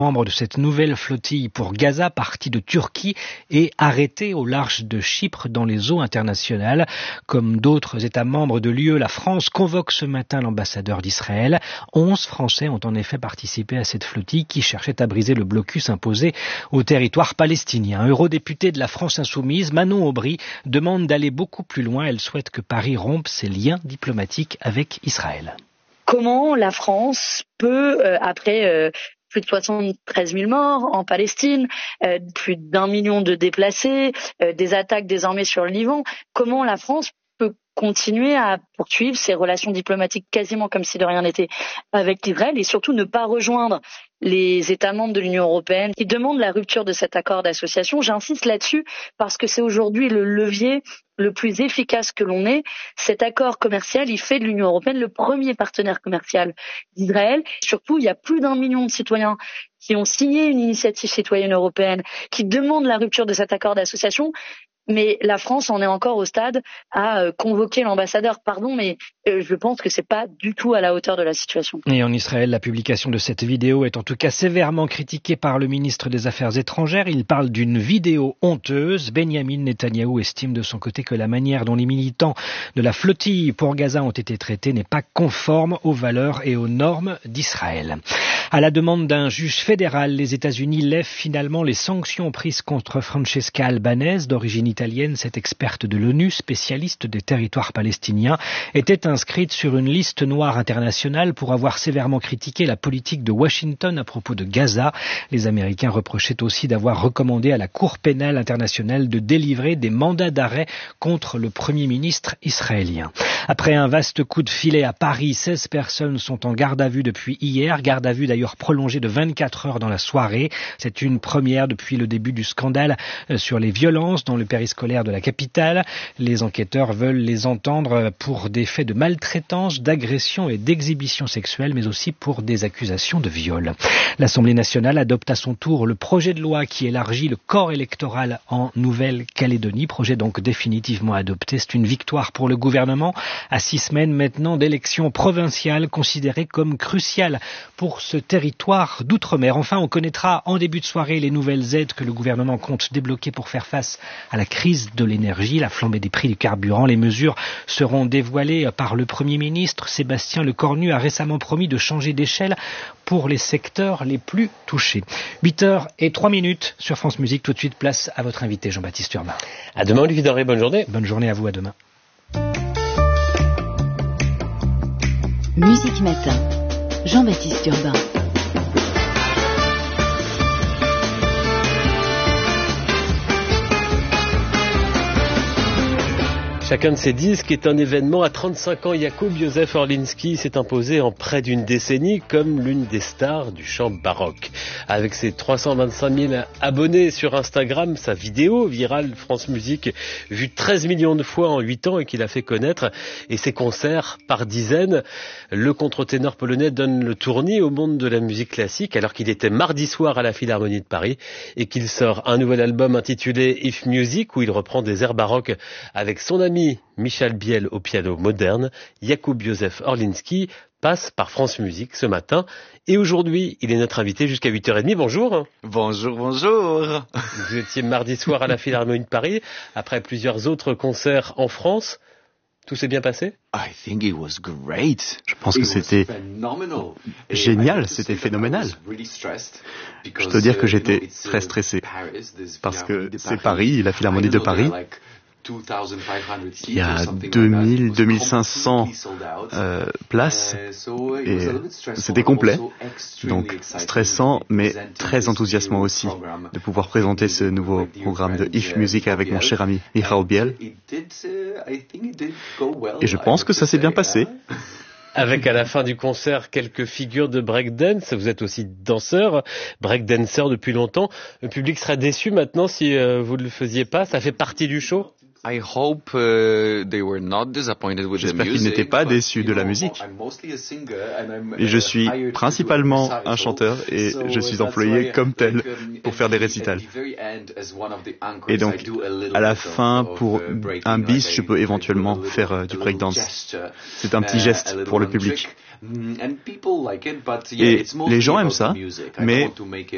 Membre de cette nouvelle flottille pour Gaza, parti de Turquie et arrêté au large de Chypre dans les eaux internationales. Comme d'autres États membres de l'UE, la France convoque ce matin l'ambassadeur d'Israël. 11 Français ont en effet participé à cette flottille qui cherchait à briser le blocus imposé au territoire palestinien. Eurodéputée de la France Insoumise, Manon Aubry demande d'aller beaucoup plus loin. Elle souhaite que Paris rompe ses liens diplomatiques avec Israël. Comment la France peut, après plus de 73 000 morts en Palestine, plus d'1 million de déplacés, des attaques désormais sur le Liban, comment la France peut continuer à poursuivre ses relations diplomatiques quasiment comme si de rien n'était avec Israël et surtout ne pas rejoindre les États membres de l'Union européenne qui demandent la rupture de cet accord d'association. J'insiste là-dessus parce que c'est aujourd'hui le levier le plus efficace que l'on ait. Cet accord commercial, il fait de l'Union européenne le premier partenaire commercial d'Israël. Surtout, il y a plus d'1 million de citoyens qui ont signé une initiative citoyenne européenne qui demande la rupture de cet accord d'association. Mais la France en est encore au stade à convoquer l'ambassadeur. Pardon, mais je pense que c'est pas du tout à la hauteur de la situation. Et en Israël, la publication de cette vidéo est en tout cas sévèrement critiquée par le ministre des Affaires étrangères. Il parle d'une vidéo honteuse. Benyamin Netanyahou estime de son côté que la manière dont les militants de la flottille pour Gaza ont été traités n'est pas conforme aux valeurs et aux normes d'Israël. À la demande d'un juge fédéral, les États-Unis lèvent finalement les sanctions prises contre Francesca Albanese, d'origine italienne. Cette experte de l'ONU, spécialiste des territoires palestiniens, était inscrite sur une liste noire internationale pour avoir sévèrement critiqué la politique de Washington à propos de Gaza. Les Américains reprochaient aussi d'avoir recommandé à la Cour pénale internationale de délivrer des mandats d'arrêt contre le Premier ministre israélien. Après un vaste coup de filet à Paris, 16 personnes sont en garde à vue depuis hier. Garde à vue d'ailleurs prolongée de 24 heures dans la soirée. C'est une première depuis le début du scandale sur les violences dans le périscolaire de la capitale. Les enquêteurs veulent les entendre pour des faits de maltraitance, d'agression et d'exhibition sexuelle, mais aussi pour des accusations de viol. L'Assemblée nationale adopte à son tour le projet de loi qui élargit le corps électoral en Nouvelle-Calédonie. Projet donc définitivement adopté. C'est une victoire pour le gouvernement à 6 semaines maintenant d'élections provinciales considérées comme cruciales pour ce territoire d'outre-mer. Enfin, on connaîtra en début de soirée les nouvelles aides que le gouvernement compte débloquer pour faire face à la crise de l'énergie, la flambée des prix du carburant. Les mesures seront dévoilées par le Premier ministre. Sébastien Lecornu a récemment promis de changer d'échelle pour les secteurs les plus touchés. 8h03 sur France Musique. Tout de suite, place à votre invité Jean-Baptiste Urbain. À demain, Olivier Doré. Bonne journée. Bonne journée à vous, à demain. Musique Matin, Jean-Baptiste Urbain. Chacun de ces disques est un événement. À 35 ans, Jakub Józef Orliński s'est imposé en près d'une décennie comme l'une des stars du chant baroque. Avec ses 325 000 abonnés sur Instagram, sa vidéo virale France Musique, vue 13 millions de fois en 8 ans et qu'il a fait connaître, et ses concerts par dizaines, le contre-ténor polonais donne le tournis au monde de la musique classique alors qu'il était mardi soir à la Philharmonie de Paris et qu'il sort un nouvel album intitulé If Music où il reprend des airs baroques avec son ami Michel Biel au piano moderne. Jakub Józef Orliński passe par France Musique ce matin et aujourd'hui il est notre invité jusqu'à 8h30. Bonjour. Bonjour. Vous étiez mardi soir à la Philharmonie de Paris après plusieurs autres concerts en France. Tout s'est bien passé? Je pense que c'était génial, c'était phénoménal. Je dois dire que j'étais très stressé parce que c'est Paris, la Philharmonie de Paris. Il y a 2500 places et c'était complet, donc stressant mais très enthousiasmant aussi de pouvoir présenter ce nouveau programme de If Music avec mon cher ami Michał Biel. Et je pense que ça s'est bien passé. Avec à la fin du concert quelques figures de breakdance. Vous êtes aussi danseur, breakdancer depuis longtemps. Le public sera déçu maintenant si vous ne le faisiez pas. Ça fait partie du show. J'espère qu'ils n'étaient pas déçus de la musique. Et je suis principalement un chanteur et je suis employé comme tel pour faire des récitals. Et donc, à la fin, pour un bis, je peux éventuellement faire du breakdance. C'est un petit geste pour le public. Et les gens aiment ça, mais